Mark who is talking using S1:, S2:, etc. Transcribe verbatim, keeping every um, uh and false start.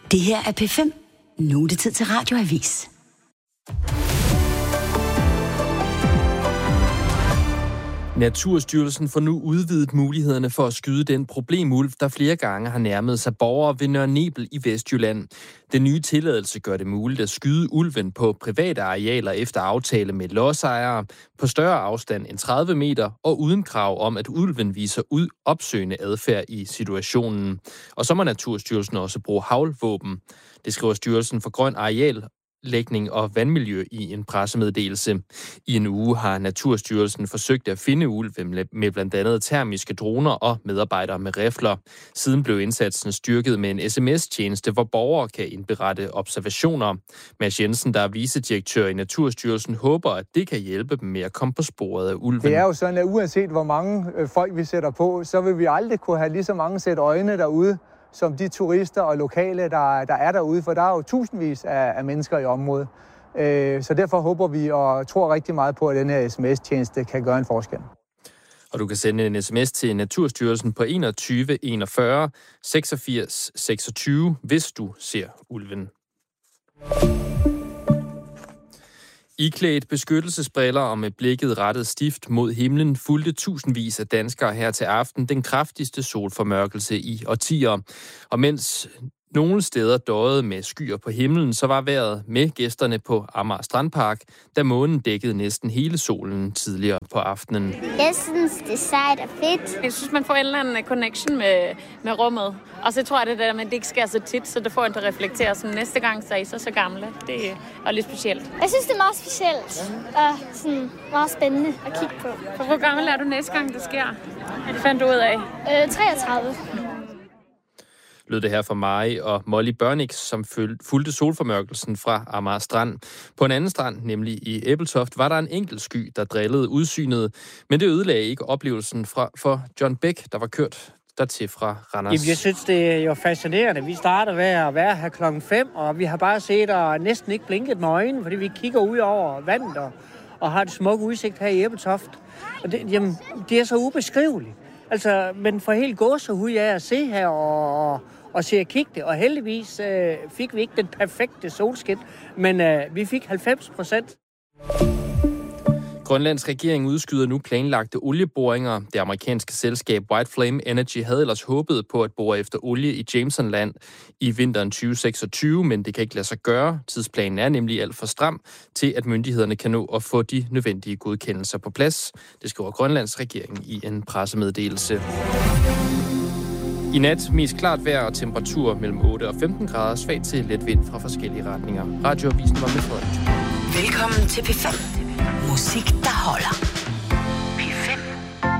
S1: Det her er P fem. Nu er det tid til Radioavis.
S2: Naturstyrelsen får nu udvidet mulighederne for at skyde den problemulv, der flere gange har nærmet sig borgere ved Nørre Nebel i Vestjylland. Den nye tilladelse gør det muligt at skyde ulven på private arealer efter aftale med lodsejere på større afstand end tredive meter og uden krav om, at ulven viser ud opsøgende adfærd i situationen. Og så må Naturstyrelsen også bruge haglvåben. Det skriver Styrelsen for Grøn Areal lægning og vandmiljø i en pressemeddelelse. I en uge har Naturstyrelsen forsøgt at finde ulven med blandt andet termiske droner og medarbejdere med rifler. Siden blev indsatsen styrket med en sms-tjeneste, hvor borgere kan indberette observationer. Mads Jensen, der er vicedirektør i Naturstyrelsen, håber, at det kan hjælpe dem med at komme på sporet af ulven.
S3: Det er jo sådan, at uanset hvor mange folk vi sætter på, så vil vi aldrig kunne have lige så mange sæt øjne derude, som de turister og lokale, der, der er derude, for der er jo tusindvis af, af mennesker i området. Øh, så derfor håber vi og tror rigtig meget på, at den her sms-tjeneste kan gøre en forskel.
S2: Og du kan sende en sms til Naturstyrelsen på enogtyve enogfyrre seksogfirs seksogtyve, hvis du ser ulven. Iklædt beskyttelsesbriller og med blikket rettet stift mod himlen fulgte tusindvis af danskere her til aften den kraftigste solformørkelse i årtier. Og mens nogle steder døjede med skyer på himlen, så var vejret med gæsterne på Amager Strandpark, da månen dækkede næsten hele solen tidligere på aftenen.
S4: Jeg synes, det er sejt og fedt.
S5: Jeg synes, man får en eller anden connection med, med rummet. Og så tror jeg, det der med, at det ikke sker så tit, så det får en til at reflektere som næste gang, så er I så så gamle. Det er lidt specielt.
S4: Jeg synes, det er meget specielt og sådan meget spændende at kigge på.
S5: For hvor gammel er du næste gang, det sker? Det fandt du ud af?
S4: Øh, treogtredive.
S2: Lød det her fra mig og Molly Børnix, som fulgte solformørkelsen fra Amager Strand. På en anden strand, nemlig i Ebeltoft, var der en enkelt sky, der drillede udsynet, men det ødelagde ikke oplevelsen fra, for John Bæk, der var kørt dertil fra Randers.
S6: Jamen, jeg synes, det er jo fascinerende. Vi starter ved at være her klokken fem, og vi har bare set og næsten ikke blinket med øjnene, fordi vi kigger ud over vandet og, og har et smukt udsigt her i Ebeltoft. Og det, jamen, det er så ubeskriveligt. Altså, men for helt gåsehud er at se her og, og, og se og kigge det. Og heldigvis øh, fik vi ikke den perfekte solskin, men øh, vi fik halvfems procent.
S2: Grønlands regering udskyder nu planlagte olieboringer. Det amerikanske selskab White Flame Energy havde ellers håbet på at bore efter olie i Jamesonland i vinteren tyve seksogtyve, men det kan ikke lade sig gøre. Tidsplanen er nemlig alt for stram til, at myndighederne kan nå at få de nødvendige godkendelser på plads. Det skriver Grønlands regering i en pressemeddelelse. I nat mest klart vejr og temperatur mellem otte og femten grader, svagt til let vind fra forskellige retninger. Radioavisen var med Frederik.
S1: Velkommen til P fem. Musik, der holder.